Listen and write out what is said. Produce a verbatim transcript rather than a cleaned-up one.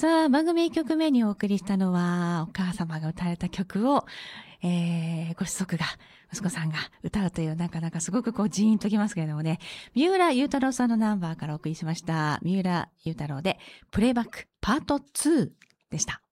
さあ、番組いっきょくめにお送りしたのは、お母様が歌われた曲を、えー、ご子息が、息子さんが歌うという、なかなかすごくこう、ジーンときますけれどもね、三浦雄太郎さんのナンバーからお送りしました。三浦雄太郎で、プレイバックパートツーでした。